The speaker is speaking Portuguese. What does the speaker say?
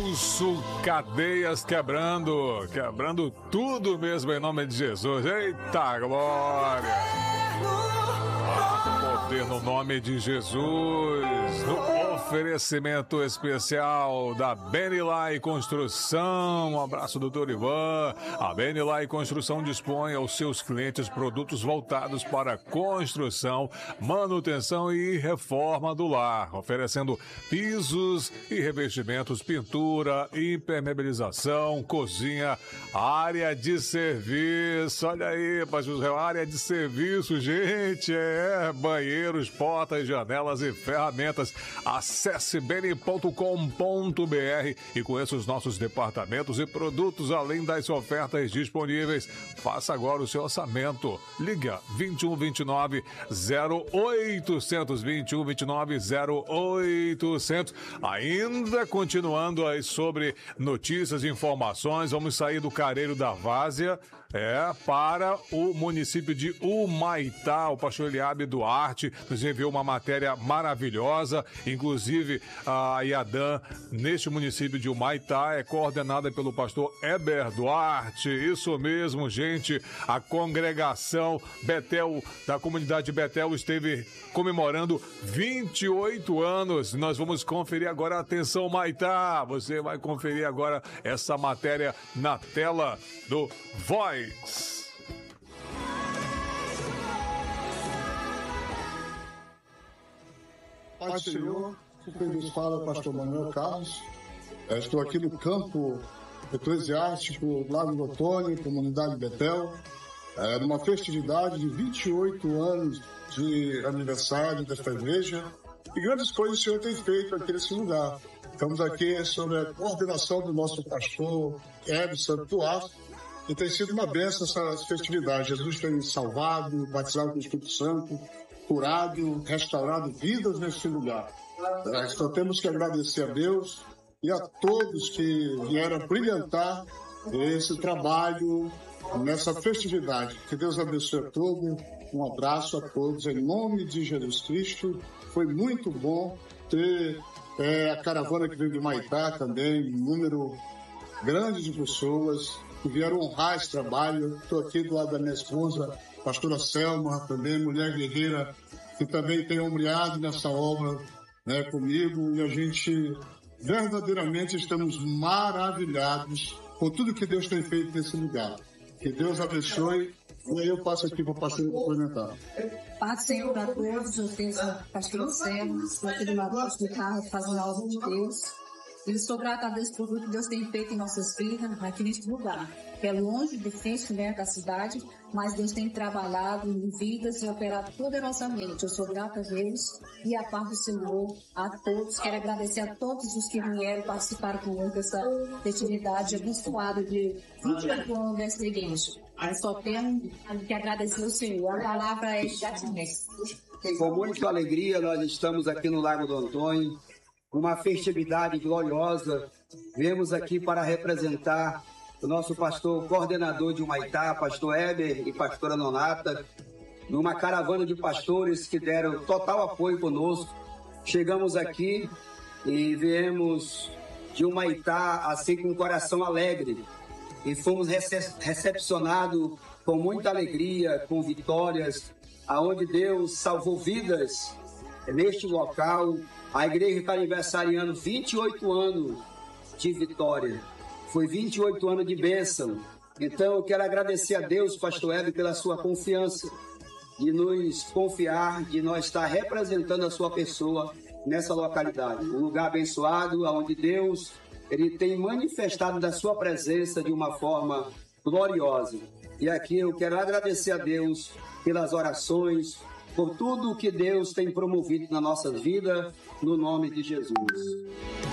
ouço cadeias quebrando tudo mesmo em nome de Jesus. Eita glória! Poder no nome de Jesus. No oferecimento especial da Benilai Construção. Um abraço, doutor Ivan. A Benilai Construção dispõe aos seus clientes produtos voltados para construção, manutenção e reforma do lar, oferecendo pisos e revestimentos, pintura, impermeabilização, cozinha, área de serviço. Olha aí, pastor, área de serviço, gente, banheiros, portas, janelas e ferramentas. Acesse beni.com.br e conheça os nossos departamentos e produtos, além das ofertas disponíveis. Faça agora o seu orçamento. Liga 2129 0800, 2129 0800. Ainda continuando aí sobre notícias e informações, vamos sair do Careiro da Várzea para o município de Humaitá. O pastor Eliabe Duarte nos enviou uma matéria maravilhosa. Inclusive, a IADAN, neste município de Humaitá, é coordenada pelo pastor Heber Duarte. Isso mesmo, gente. A congregação Betel, da comunidade Betel, esteve comemorando 28 anos. Nós vamos conferir agora. Atenção, Humaitá. Você vai conferir agora essa matéria na tela do Voz. Paz do Senhor, o que nos fala, pastor Manuel Carlos. Estou aqui no campo eclesiástico Lago do Antônio, comunidade Betel, numa festividade de 28 anos de aniversário desta igreja. E grandes coisas o Senhor tem feito aqui nesse lugar. Estamos aqui sob a coordenação do nosso pastor Edson Duarte, e tem sido uma bênção essa festividade. Jesus tem salvado, batizado com o Espírito Santo, curado, restaurado vidas nesse lugar. Só temos que agradecer a Deus e a todos que vieram brilhantar esse trabalho nessa festividade. Que Deus abençoe a todos. Um abraço a todos em nome de Jesus Cristo. Foi muito bom ter a caravana que veio de Humaitá também, um número grande de pessoas que vieram honrar esse trabalho. Estou aqui do lado da minha esposa, pastora Selma, também mulher guerreira, que também tem ombreado nessa obra comigo, e a gente verdadeiramente estamos maravilhados com tudo que Deus tem feito nesse lugar. Que Deus abençoe, e aí eu passo aqui para o pastor complementar. Paz do Senhor para todos, eu tenho pastor Selma, estou aqui do lado do pastor Carlos, fazendo a obra de Deus. Eu estou grata a Deus por tudo que Deus tem feito em nossas vidas, aqui neste lugar. É longe, difícil, da cidade, mas Deus tem trabalhado em vidas e operado poderosamente. Eu sou grata a Deus e a paz do Senhor a todos. Quero agradecer a todos os que vieram participar comigo dessa festividade abençoada de 28 anos desta igreja. Eu só tenho que agradecer ao Senhor. A palavra é gratidão. Com muita alegria, nós estamos aqui no Lago do Antônio, uma festividade gloriosa. Viemos aqui para representar o nosso pastor coordenador de Humaitá, pastor Heber e pastora Nonata, numa caravana de pastores que deram total apoio conosco. Chegamos aqui e viemos de Humaitá assim com o coração alegre, e fomos recepcionados com muita alegria, com vitórias, aonde Deus salvou vidas neste local. A igreja está aniversariando 28 anos de vitória. Foi 28 anos de bênção. Então eu quero agradecer a Deus, pastor Hélio, pela sua confiança, de nos confiar, de nós estar representando a sua pessoa nessa localidade. Um lugar abençoado, onde Deus ele tem manifestado da sua presença de uma forma gloriosa. E aqui eu quero agradecer a Deus pelas orações, por tudo que Deus tem promovido na nossa vida, no nome de Jesus.